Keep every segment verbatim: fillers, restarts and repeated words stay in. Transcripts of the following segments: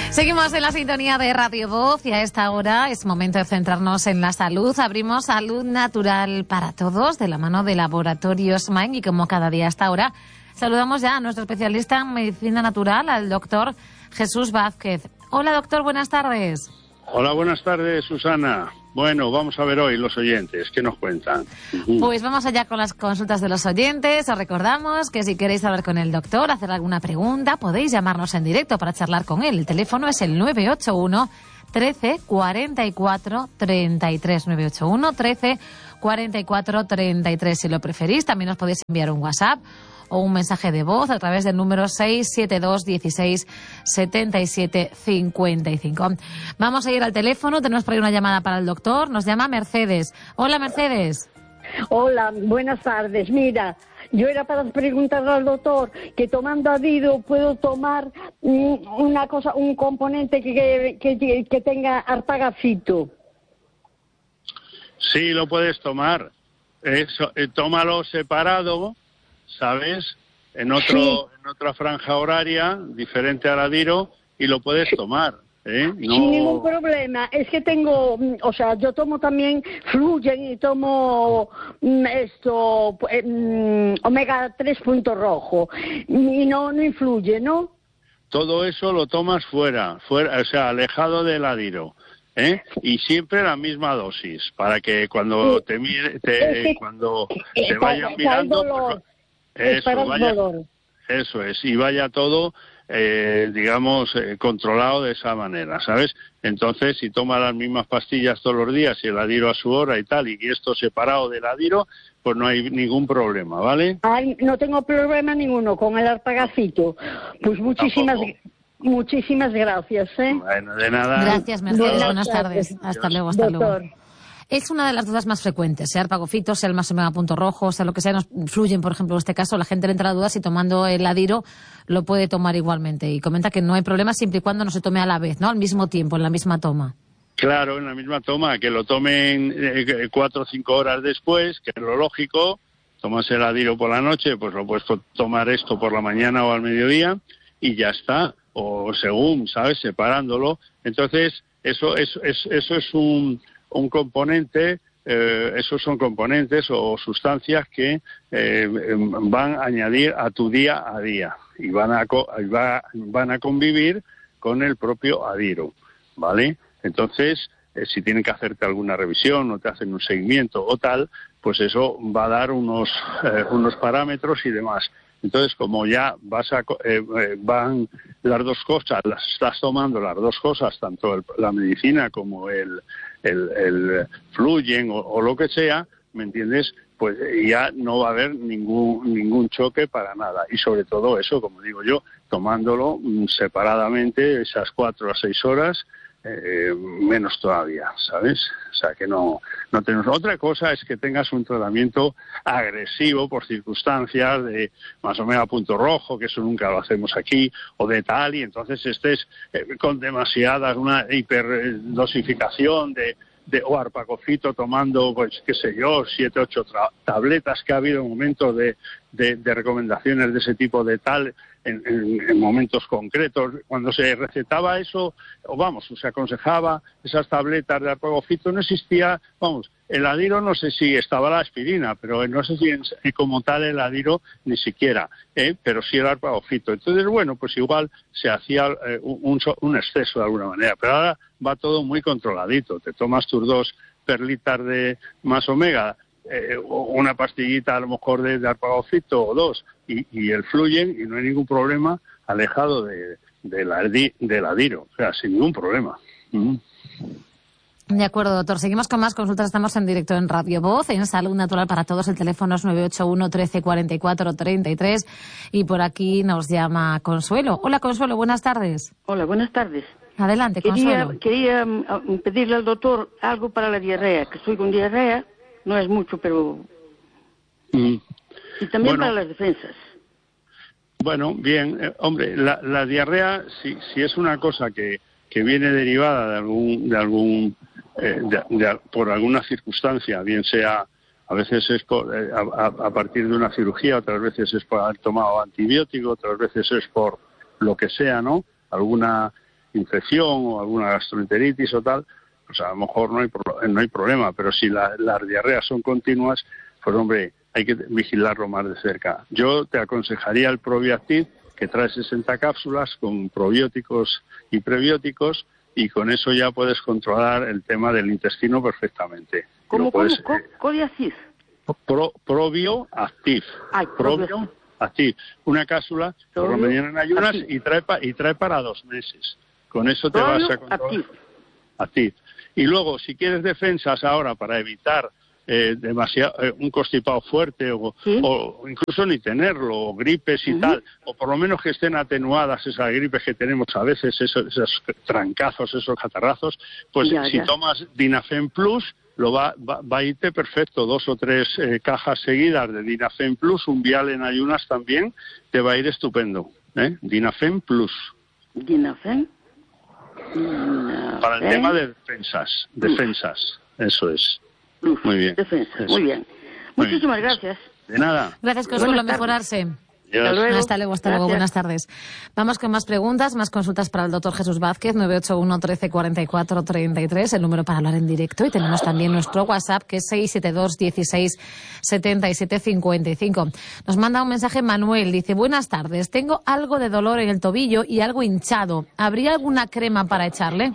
Seguimos en la sintonía de Radio Voz y a esta hora es momento de centrarnos en la salud. Abrimos Salud Natural para Todos de la mano de Laboratorios Main y como cada día a esta hora saludamos ya a nuestro especialista en medicina natural, al doctor Jesús Vázquez. Hola doctor, buenas tardes. Hola, buenas tardes Susana. Bueno, vamos a ver hoy los oyentes, ¿qué nos cuentan? Pues vamos allá con las consultas de los oyentes. Os recordamos que si queréis hablar con el doctor, hacer alguna pregunta, podéis llamarnos en directo para charlar con él. El teléfono es el nueve ocho uno, trece, cuarenta y cuatro, treinta y tres. nueve ocho uno, trece, cuarenta y cuatro, treinta y tres. Si lo preferís, también os podéis enviar un WhatsApp o un mensaje de voz a través del número seis siete dos, dieciséis, setenta y siete, cincuenta y cinco. Vamos a ir al teléfono, tenemos por ahí una llamada para el doctor, nos llama Mercedes. Hola Mercedes. Hola, buenas tardes. Mira, yo era para preguntarle al doctor que tomando Adiro puedo tomar una cosa, un componente que, que, que tenga arpagafito. Sí, lo puedes tomar. Eso, eh, tómalo separado, ¿sabes? En otro, sí. en otra franja horaria, diferente al Adiro, y lo puedes tomar, ¿eh? No... Sin ningún problema. Es que tengo, o sea, yo tomo también Fluyen y tomo esto, eh, omega tres punto rojo, y no, no influye, ¿no? Todo eso lo tomas fuera, fuera, o sea, alejado del Adiro. ¿Eh? Y siempre la misma dosis, para que cuando sí. te mire, te, es que, cuando eh, te vayan mirando, pues, eso, vaya, eso es, y vaya todo, eh, digamos, eh, controlado de esa manera, ¿sabes? Entonces, si toma las mismas pastillas todos los días y el Adiro a su hora y tal, y esto separado del Adiro, pues no hay ningún problema, ¿vale? Ay, no tengo problema ninguno con el arpagacito. Pues muchísimas gracias. Muchísimas gracias, ¿eh? Bueno, de nada. Gracias, Mercedes. Buenas tardes. Hasta luego, hasta Doctor. luego. Es una de las dudas más frecuentes, sea arpagofito, sea el más omega punto rojo, sea lo que sea, nos fluyen, por ejemplo, en este caso, la gente le entra la duda si tomando el Adiro lo puede tomar igualmente. Y comenta que no hay problema siempre y cuando no se tome a la vez, ¿no? Al mismo tiempo, en la misma toma. Claro, en la misma toma, que lo tomen eh, cuatro o cinco horas después, que es lo lógico. Tomas el Adiro por la noche, pues lo puedes tomar esto por la mañana o al mediodía y ya está. O según, ¿sabes? Separándolo. Entonces, eso es, es, eso es un, un componente, eh, esos son componentes o sustancias que eh, van a añadir a tu día a día y van a, va, van a convivir con el propio Adiro, ¿vale? Entonces, eh, si tienen que hacerte alguna revisión o te hacen un seguimiento o tal, pues eso va a dar unos, eh, unos parámetros y demás. Entonces, como ya vas a, eh, van las dos cosas, las estás tomando las dos cosas, tanto el, la medicina como el, el, el Fluyen o, o lo que sea, ¿me entiendes? Pues ya no va a haber ningún ningún choque para nada. Y sobre todo eso, como digo yo, tomándolo separadamente esas cuatro a seis horas, eh, menos todavía, ¿sabes? O sea, que no, no tenemos... Otra cosa es que tengas un tratamiento agresivo por circunstancias de más omega punto rojo, que eso nunca lo hacemos aquí, o de tal, y entonces estés eh, con demasiada, una hiperdosificación de, de o arpagofito tomando, pues qué sé yo, siete, ocho tabletas, que ha habido momentos de, de, de recomendaciones de ese tipo de tal... En, en, en momentos concretos, cuando se recetaba eso, o vamos, se aconsejaba esas tabletas de arpagofito, no existía, vamos, el Adiro no sé si estaba la aspirina, pero no sé si en, como tal el Adiro ni siquiera, ¿eh? Pero sí el arpagofito. Entonces, bueno, pues igual se hacía eh, un, un exceso de alguna manera, pero ahora va todo muy controladito, te tomas tus dos perlitas de más omega, Eh, una pastillita a lo mejor de, de arpagofito o dos y, y el Fluyen y no hay ningún problema, alejado de, de la, del Adiro, o sea, sin ningún problema. Mm. De acuerdo, doctor. Seguimos con más consultas. Estamos en directo en Radio Voz, en Salud Natural para Todos. El teléfono es nueve ocho uno, trece, cuarenta y cuatro, treinta y tres. Y por aquí nos llama Consuelo. Hola, Consuelo, buenas tardes. Hola, buenas tardes. Adelante, quería, Consuelo. Quería um, pedirle al doctor algo para la diarrea, que estoy con diarrea. No es mucho, pero... Mm. Y también bueno, para las defensas. Bueno, bien. Eh, hombre, la, la diarrea, si, si es una cosa que, que viene derivada de algún... De algún eh, de, de, por alguna circunstancia, bien sea... A veces es por, eh, a, a partir de una cirugía, otras veces es por haber tomado antibiótico, otras veces es por lo que sea, ¿no? Alguna infección o alguna gastroenteritis o tal, pues a lo mejor no hay, pro no hay problema, pero si la, las diarreas son continuas, pues hombre, hay que vigilarlo más de cerca. Yo te aconsejaría el Probiactiv, que trae sesenta cápsulas con probióticos y prebióticos, y con eso ya puedes controlar el tema del intestino perfectamente. ¿Cómo, puedes, cómo? ¿Probiactiv? Pro, Probioactiv. Ay, Probioactiv. Una cápsula por la mañana en ayunas y trae, pa, y trae para dos meses. Con eso te Probio vas a controlar. Activ. Activ. Y luego, si quieres defensas ahora para evitar eh, demasiado eh, un constipado fuerte o, ¿Sí? o incluso ni tenerlo, o gripes y uh-huh. tal, o por lo menos que estén atenuadas esas gripes que tenemos a veces, esos, esos trancazos, esos catarrazos, pues ya, si ya. tomas Dinafen Plus, lo va, va, va a irte perfecto. Dos o tres eh, cajas seguidas de Dinafen Plus, un vial en ayunas también, te va a ir estupendo. ¿eh? Dinafen Plus. Dinafen. Para el ¿Eh? tema de defensas, defensas, eso es. Uf, muy bien. Defensa, eso. Muy bien. Muy Muchísimas bien. gracias. De nada. Gracias, Consuelo, a mejorarse. Hasta luego. Hasta luego, hasta luego. Buenas tardes. Vamos con más preguntas, más consultas para el doctor Jesús Vázquez, nueve ocho uno, trece, cuarenta y cuatro, treinta y tres, el número para hablar en directo. Y tenemos también nuestro WhatsApp, que es seis siete dos, dieciséis, setenta y siete, cincuenta y cinco. Nos manda un mensaje Manuel, dice, buenas tardes, tengo algo de dolor en el tobillo y algo hinchado. ¿Habría alguna crema para echarle?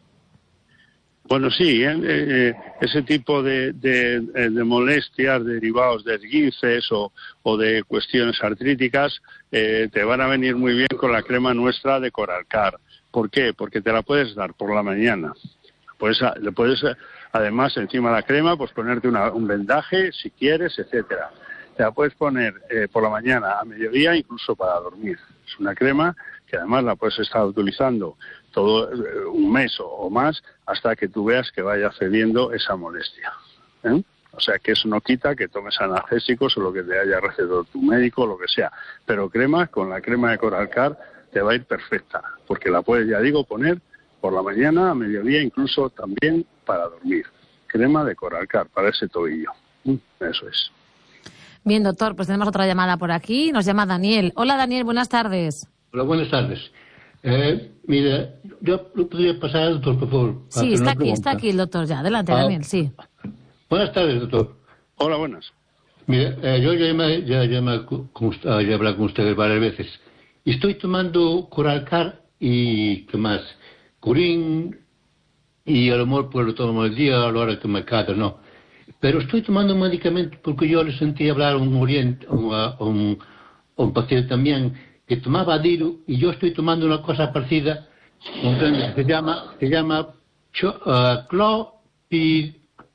Bueno, sí, eh, eh, ese tipo de, de, de molestias derivados de esguinces o, o de cuestiones artríticas eh, te van a venir muy bien con la crema nuestra de Coralcar. ¿Por qué? Porque te la puedes dar por la mañana. Puedes, le puedes, además, encima de la crema, pues ponerte una, un vendaje, si quieres, etcétera. Te la puedes poner eh, por la mañana, a mediodía, incluso para dormir. Es una crema que además la puedes estar utilizando todo un mes o, o más hasta que tú veas que vaya cediendo esa molestia. ¿eh? O sea, que eso no quita que tomes analgésicos o lo que te haya recetado tu médico o lo que sea. Pero crema, con la crema de Coralcar, te va a ir perfecta, porque la puedes, ya digo, poner por la mañana, a mediodía, incluso también para dormir. Crema de Coralcar para ese tobillo. Eso es. Bien, doctor, pues tenemos otra llamada por aquí. Nos llama Daniel. Hola, Daniel, buenas tardes. Hola, buenas tardes. Eh, mira, yo podría pasar al doctor, por favor. Sí, está aquí, está aquí el doctor ya. Adelante, ah, Daniel, sí. Buenas tardes, doctor. Hola, buenas. Mira, eh, yo ya, llama, ya, llama con, ya he hablado con ustedes varias veces. Y estoy tomando Coralcar y, ¿qué más? Curín, y a lo mejor pues lo tomo el día a la hora que me cada, ¿no? Pero estoy tomando un medicamento porque yo le sentí hablar a un oriente, a un, a un, a un paciente también, que tomaba Adiru, y yo estoy tomando una cosa parecida, que se llama, se llama uh, clopid,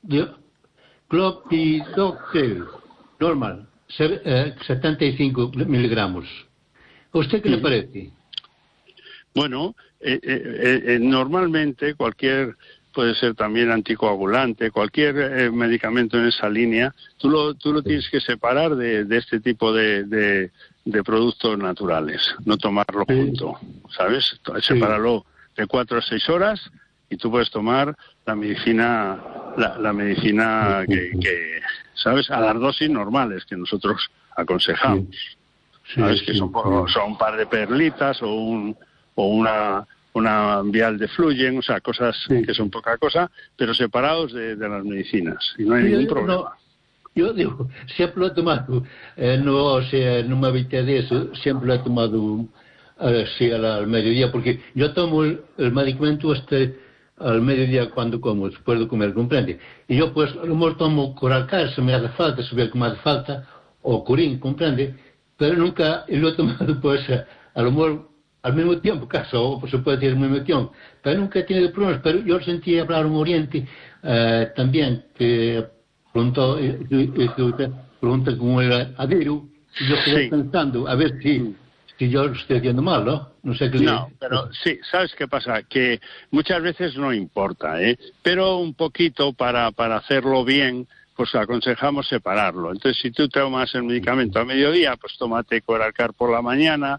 clopidoxel, normal, setenta y cinco miligramos. ¿A usted qué le parece? Bueno, eh, eh, eh, normalmente cualquier, puede ser también anticoagulante, cualquier eh, medicamento en esa línea, tú lo, tú lo tienes que separar de, de este tipo de, de, de productos naturales, no tomarlo sí. junto, ¿sabes? Sepáralo sí. de cuatro a seis horas y tú puedes tomar la medicina, la, la medicina que, que, ¿sabes? A las dosis normales que nosotros aconsejamos. Sí. ¿Sabes? Sí, que son, sí. son un par de perlitas o un o una una vial de Fluyen, o sea, cosas sí. que son poca cosa, pero separados de, de las medicinas, y no hay sí, ningún problema. No, yo digo, siempre lo he tomado, eh, no, o sea, no me evité de eso, siempre lo he tomado así eh, al mediodía, porque yo tomo el, el medicamento este al mediodía cuando como, después de comer, comprende. Y yo pues, a lo mejor tomo Coralcar, si me hace falta, si veo que me hace falta, o Curín, comprende, pero nunca lo he tomado pues a, a lo mejor al mismo tiempo, caso, o se puede decir al mismo tiempo, pero nunca he tenido problemas. Pero yo sentí hablar un oriente eh, también que preguntó, eh, eh, pregunta cómo era Adiru, y yo quedé sí. pensando, a ver si, si yo lo estoy haciendo mal, ¿no? No sé qué No, le... pero sí, ¿sabes qué pasa? Que muchas veces no importa, ¿eh? Pero un poquito para, para hacerlo bien, pues aconsejamos separarlo. Entonces, si tú tomas el medicamento a mediodía, pues tómate Coralcar por la mañana,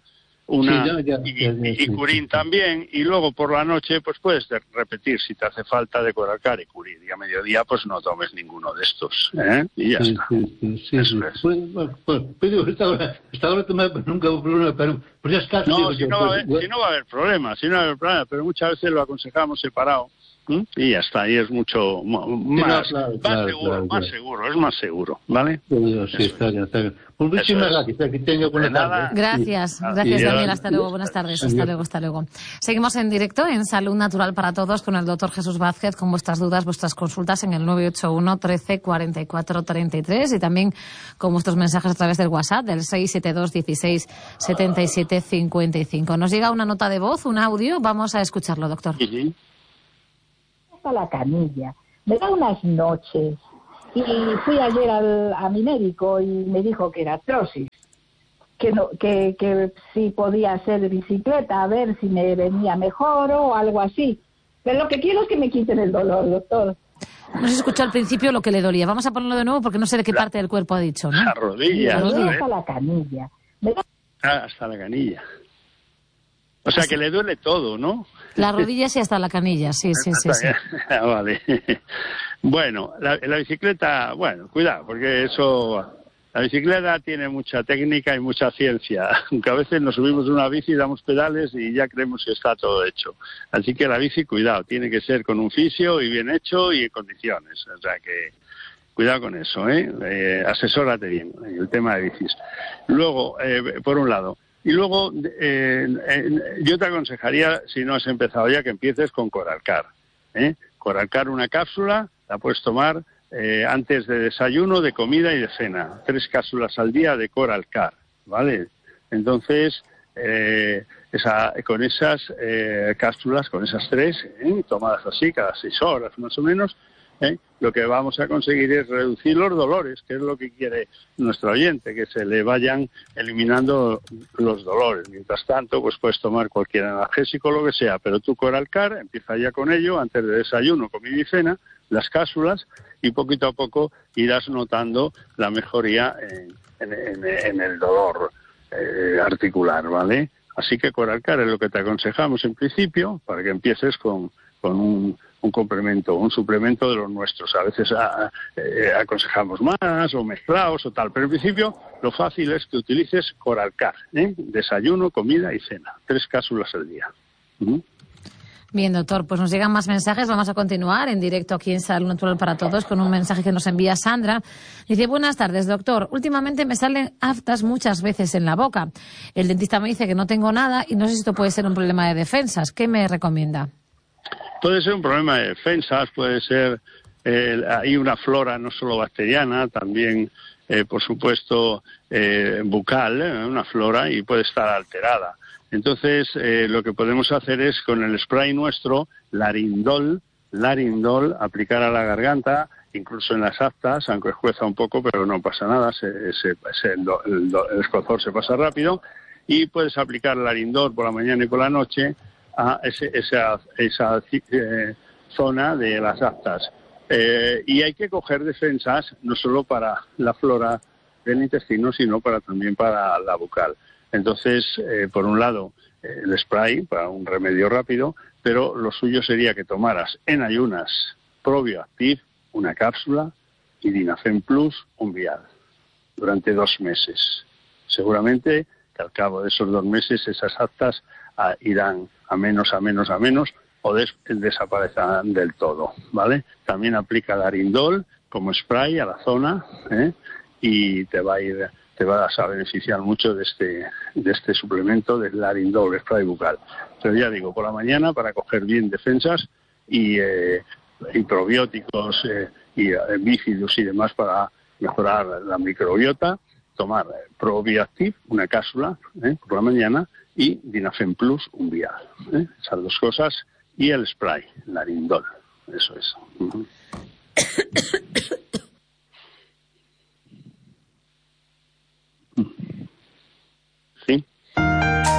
una sí, ya, ya, y, ya, ya, y, sí, y curín sí. también, y luego por la noche pues puedes repetir si te hace falta de Coralcar y curín, y a mediodía pues no tomes ninguno de estos, ¿eh? Y ya sí, está. Sí, sí, sí, Eso sí. es. Pues, bueno, pues, pero esta hora, esta hora tomar, pues nunca hubo problema, pero pues ya está. No, digo si yo, no, va a pues, haber, bueno. si no va a haber problema, si no va a haber problema, pero muchas veces lo aconsejamos separado, ¿m? Y ya está, y es mucho más, Sí, no, claro, más claro, seguro, claro, más claro. seguro, es más seguro, ¿vale? Sí, sí, está bien, está bien. Pues muchísimas gracias, que tenga buena De nada. tarde. Gracias, Ah, gracias adiós. Daniel, hasta luego, buenas tardes, hasta Adiós. luego, hasta luego. Seguimos en directo en Salud Natural para Todos con el doctor Jesús Vázquez, con vuestras dudas, vuestras consultas en el nueve ocho uno, trece, cuarenta y cuatro, treinta y tres y también con vuestros mensajes a través del WhatsApp del seis siete dos, dieciséis, setenta y siete, cincuenta y cinco. Nos llega una nota de voz, un audio, vamos a escucharlo, doctor. Uh-huh. Hasta la canilla, me da unas noches y fui ayer al, a mi médico y me dijo que era artrosis, que, no, que, que si podía hacer bicicleta a ver si me venía mejor o algo así, pero lo que quiero es que me quiten el dolor, doctor. No se escuchó al principio lo que le dolía, vamos a ponerlo de nuevo porque no sé de qué La- parte del cuerpo ha dicho, ¿no? La rodilla, La rodilla. Hasta la canilla, me da ah, hasta la canilla. O sea que le duele todo, ¿no? La rodilla sí hasta la canilla, sí, sí, sí, sí. Ah, vale. Bueno, la, la bicicleta, bueno, cuidado, porque eso, la bicicleta tiene mucha técnica y mucha ciencia, aunque a veces nos subimos una bici, damos pedales y ya creemos que está todo hecho. Así que la bici, cuidado, tiene que ser con un fisio y bien hecho y en condiciones. O sea que cuidado con eso, ¿eh? eh asesórate bien en el tema de bicis. Luego, eh, por un lado. Y luego, eh, eh, yo te aconsejaría, si no has empezado ya, que empieces con Coralcar. ¿eh? Coralcar, una cápsula, la puedes tomar eh, antes de desayuno, de comida y de cena. Tres cápsulas al día de Coralcar, ¿vale? Entonces, eh, esa, con esas eh, cápsulas, con esas tres, ¿eh? tomadas así, cada seis horas más o menos, ¿eh? lo que vamos a conseguir es reducir los dolores, que es lo que quiere nuestro oyente, que se le vayan eliminando los dolores. Mientras tanto, pues puedes tomar cualquier analgésico, lo que sea, pero tú Coralcar, empieza ya con ello, antes de desayuno, comida y cena, las cápsulas, y poquito a poco irás notando la mejoría en, en, en, en el dolor eh, articular, ¿vale? Así que Coralcar es lo que te aconsejamos en principio, para que empieces con, con un un complemento, un suplemento de los nuestros. A veces a, eh, aconsejamos más o mezclados o tal, pero en principio lo fácil es que utilices Coralcar, ¿eh? Desayuno, comida y cena, tres cápsulas al día. ¿Mm? Bien, doctor, pues nos llegan más mensajes. Vamos a continuar en directo aquí en Salud Natural para Todos con un mensaje que nos envía Sandra. Dice, buenas tardes, doctor. Últimamente me salen aftas muchas veces en la boca. El dentista me dice que no tengo nada y no sé si esto puede ser un problema de defensas. ¿Qué me recomienda? Puede ser un problema de defensas, puede ser, eh, hay una flora no solo bacteriana, también, eh, por supuesto, eh, bucal, eh, una flora, y puede estar alterada. Entonces, eh, lo que podemos hacer es, con el spray nuestro, Larindol, Larindol, aplicar a la garganta, incluso en las aftas, aunque escueza un poco, pero no pasa nada, se, se, se, el, el, el escozor se pasa rápido, y puedes aplicar Larindol por la mañana y por la noche, a ese, esa, esa eh, zona de las aftas. Eh, y hay que coger defensas no solo para la flora del intestino, sino para también para la bucal. Entonces, eh, por un lado, eh, el spray para un remedio rápido, pero lo suyo sería que tomaras en ayunas ProbioActiv, una cápsula, y Dinafem Plus, un vial, durante dos meses. Seguramente que al cabo de esos dos meses esas aftas a, irán a menos, a menos, a menos, o des, desaparecerán del todo, ¿vale? También aplica Larindol como spray a la zona, ¿eh? y te va a ir, te vas a beneficiar mucho de este, de este suplemento del Larindol, spray bucal. Pero ya digo, por la mañana para coger bien defensas y, eh, y probióticos eh, y eh, bífidos y demás para mejorar la microbiota, tomar ProbioActiv, una cápsula, ¿eh? por la mañana, y Dinafem Plus, un vial. ¿eh? Esas dos cosas, y el spray, Larindol. Eso es. Uh-huh.